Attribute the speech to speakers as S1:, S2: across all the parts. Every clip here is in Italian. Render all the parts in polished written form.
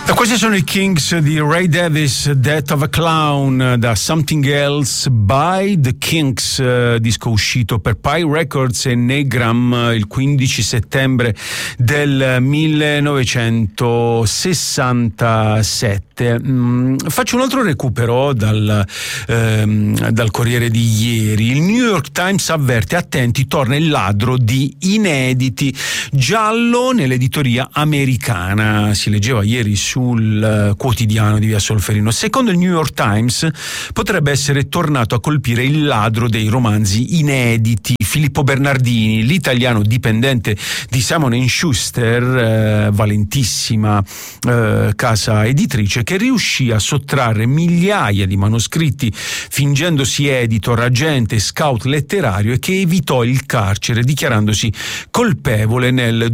S1: Questi sono i Kings di Ray Davies, Death of a Clown, da Something Else by the Kings, disco uscito per Pye Records e Negram il 15 settembre del 1967. Faccio un altro recupero dal Corriere di ieri. Il New York Times avverte: attenti, torna il ladro di inediti. Giallo nell'editoria americana, si leggeva ieri sul quotidiano di Via Solferino. Secondo il New York Times potrebbe essere tornato a colpire il ladro dei romanzi inediti. Filippo Bernardini, l'italiano dipendente di Simon & Schuster, valentissima casa editrice, che riuscì a sottrarre migliaia di manoscritti fingendosi editor, agente, scout letterario, e che evitò il carcere dichiarandosi colpevole nel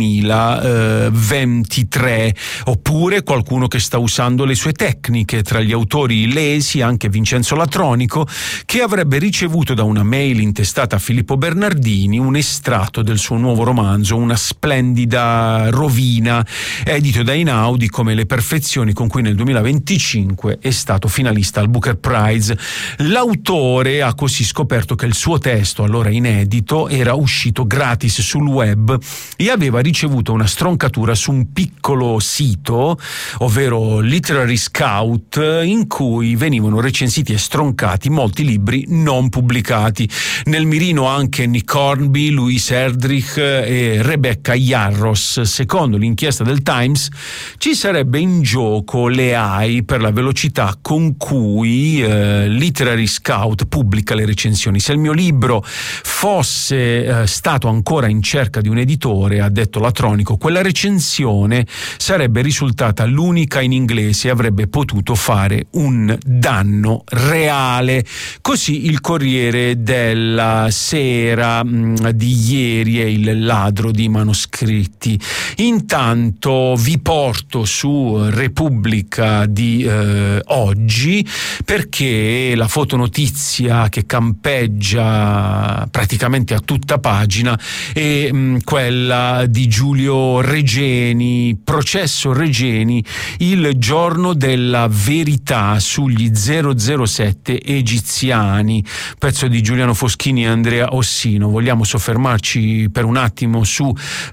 S1: 2023. Oppure qualcuno che sta usando le sue tecniche. Tra gli autori lesi anche Vincenzo Latronico, che avrebbe ricevuto da una mail intestata a Filippo Bernardini un estratto del suo nuovo romanzo, Una splendida rovina, edito da Einaudi, come Le perfezioni, con cui nel 2025 è stato finalista al Booker Prize. L'autore ha così scoperto che il suo testo, allora inedito, era uscito gratis sul web e aveva ricevuto una stroncatura su un piccolo sito, ovvero Literary Scout, in cui venivano recensiti e stroncati molti libri non pubblicati. Nel mirino anche Nick Hornby, Louise Erdrich e Rebecca Yarros. Secondo l'inchiesta del Times ci sarebbe in gioco l'AI per la velocità con cui Literary Scout pubblica le recensioni. Se il mio libro fosse stato ancora in cerca di un editore, ha detto Latronico, quella recensione sarebbe risultata l'unica in inglese e avrebbe potuto fare un danno reale. Così il Corriere della Sera di ieri è il ladro di manoscritti. Intanto vi porto su Repubblica di oggi, perché la fotonotizia che campeggia praticamente a tutta pagina è quella di Giulio Regeni, processo Regeni, il giorno della verità sugli 007 egiziani, pezzo di Giuliano Foschini e Andrea Ossino. Vogliamo soffermarci per un attimo su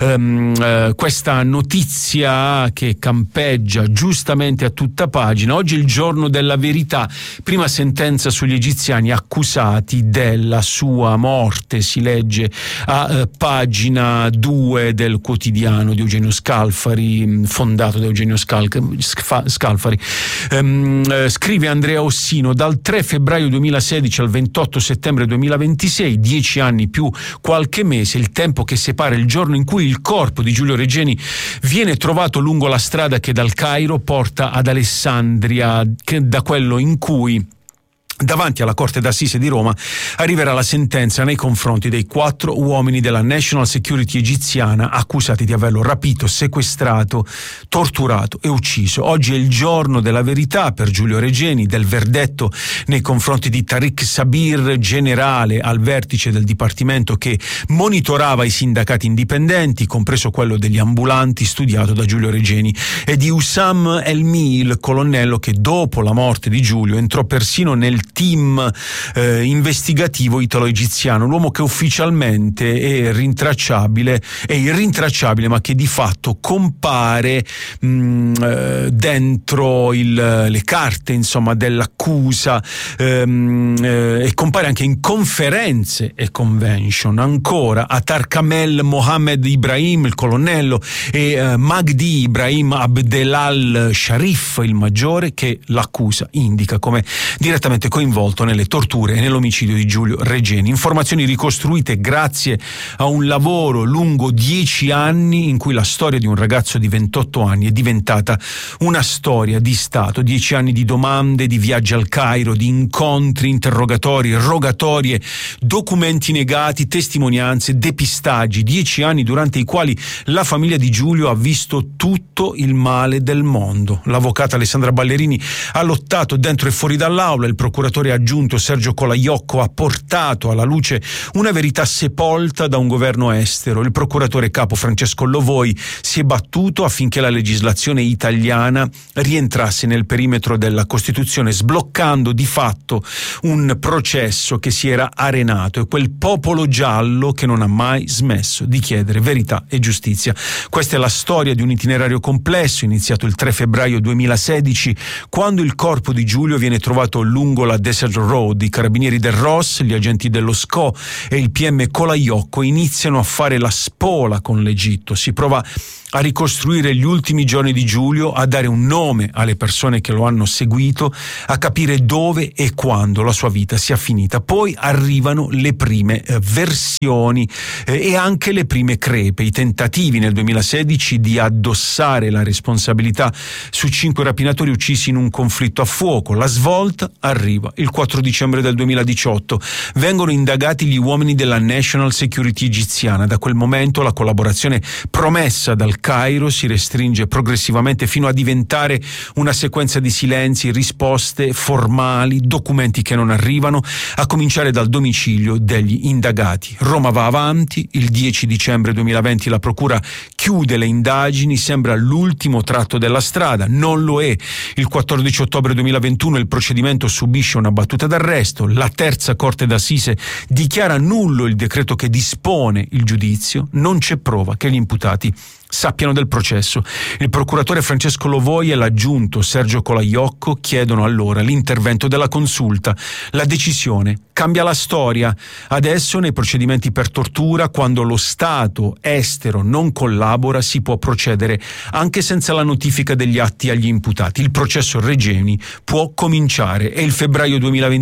S1: questa notizia che campeggia giustamente a tutta pagina. Oggi è il giorno della verità, prima sentenza sugli egiziani accusati della sua morte, si legge a pagina 2 del quotidiano di Eugenio Scalfari, fondato da Eugenio Scalfari. Scrive Andrea Ossino: dal 3 febbraio 2016 al 28 settembre 2026, 10 anni più qualche mese, il tempo che separa il giorno in cui il corpo di Giulio Regeni viene trovato lungo la strada che dal Cairo porta ad Alessandria, da quello in cui davanti alla Corte d'Assise di Roma arriverà la sentenza nei confronti dei 4 uomini della National Security egiziana accusati di averlo rapito, sequestrato, torturato e ucciso. Oggi è il giorno della verità per Giulio Regeni, del verdetto nei confronti di Tariq Sabir, generale al vertice del dipartimento che monitorava i sindacati indipendenti, compreso quello degli ambulanti studiato da Giulio Regeni, e di Hussam Elmi, il colonnello che dopo la morte di Giulio entrò persino nel team investigativo italo-egiziano, l'uomo che ufficialmente è irrintracciabile, ma che di fatto compare dentro le carte, insomma, dell'accusa, e compare anche in conferenze e convention. Ancora Attar Kamel Mohammed Ibrahim, il colonnello, e Magdi Ibrahim Abdelal Sharif, il maggiore, che l'accusa indica come direttamente coinvolto nelle torture e nell'omicidio di Giulio Regeni. Informazioni ricostruite grazie a un lavoro lungo 10 anni in cui la storia di un ragazzo di 28 anni è diventata una storia di Stato. 10 anni di domande, di viaggi al Cairo, di incontri, interrogatori, rogatorie, documenti negati, testimonianze, depistaggi. 10 anni durante i quali la famiglia di Giulio ha visto tutto il male del mondo. L'avvocata Alessandra Ballerini ha lottato dentro e fuori dall'aula, il procuratore procuratore aggiunto Sergio Colaiocco ha portato alla luce una verità sepolta da un governo estero. Il procuratore capo Francesco Lovoi si è battuto affinché la legislazione italiana rientrasse nel perimetro della Costituzione, sbloccando di fatto un processo che si era arenato, e quel popolo giallo che non ha mai smesso di chiedere verità e giustizia. Questa è la storia di un itinerario complesso iniziato il 3 febbraio 2016, quando il corpo di Giulio viene trovato lungo la Desert Road. I carabinieri del ROS, gli agenti dello SCO e il PM Colaiocco iniziano a fare la spola con l'Egitto. Si prova a ricostruire gli ultimi giorni di Giulio, a dare un nome alle persone che lo hanno seguito, a capire dove e quando la sua vita sia finita. Poi arrivano le prime versioni e anche le prime crepe, i tentativi nel 2016 di addossare la responsabilità su 5 rapinatori uccisi in un conflitto a fuoco. La svolta arriva il 4 dicembre del 2018. Vengono indagati gli uomini della National Security egiziana. Da quel momento la collaborazione promessa dal Cairo si restringe progressivamente fino a diventare una sequenza di silenzi, risposte formali, documenti che non arrivano, a cominciare dal domicilio degli indagati. Roma va avanti, il 10 dicembre 2020 la procura chiude le indagini, sembra l'ultimo tratto della strada, non lo è. Il 14 ottobre 2021 il procedimento subisce una battuta d'arresto, la terza corte d'assise dichiara nullo il decreto che dispone il giudizio, non c'è prova che gli imputati sappiano del processo. Il procuratore Francesco Lovoi e l'aggiunto Sergio Colaiocco chiedono allora l'intervento della consulta. La decisione cambia la storia. Adesso nei procedimenti per tortura, quando lo Stato estero non collabora, si può procedere anche senza la notifica degli atti agli imputati. Il processo Regeni può cominciare. È il febbraio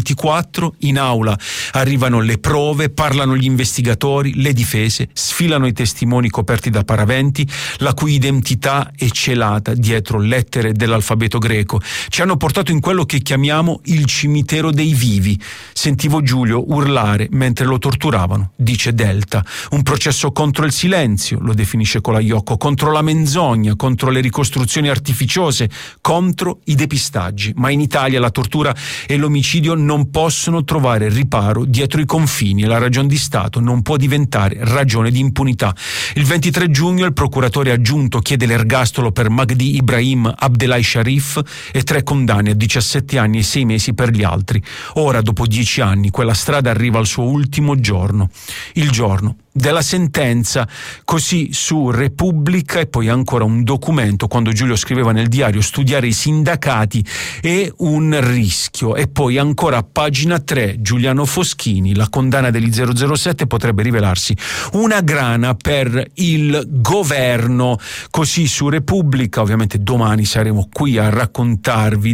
S1: 2024, in aula arrivano le prove, parlano gli investigatori, le difese, sfilano i testimoni coperti da paraventi, la cui identità è celata dietro lettere dell'alfabeto greco. Ci hanno portato in quello che chiamiamo il cimitero dei vivi. Sentivo Giulio urlare mentre lo torturavano, dice Delta. Un processo contro il silenzio, lo definisce Colaiocco, contro la menzogna, contro le ricostruzioni artificiose, contro i depistaggi. Ma in Italia la tortura e l'omicidio non possono trovare riparo dietro i confini e la ragion di Stato non può diventare ragione di impunità. Il 23 giugno il procuratore aggiunto chiede l'ergastolo per Magdi Ibrahim Abdelai Sharif e 3 condanne a 17 anni e 6 mesi per gli altri. Ora, dopo 10 anni, quella strada arriva al suo ultimo giorno, il giorno della sentenza. Così su Repubblica, e poi ancora un documento quando Giulio scriveva nel diario: studiare i sindacati è un rischio. E poi ancora a pagina 3 Giuliano Foschini: la condanna degli 007 potrebbe rivelarsi una grana per il governo. Così su Repubblica. Ovviamente domani saremo qui a raccontarvi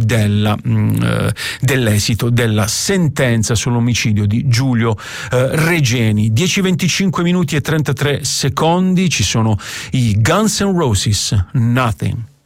S1: dell'esito della sentenza sull'omicidio di Giulio Regeni. 10:25 minuti e 33 secondi, ci sono i Guns N' Roses, Nothing.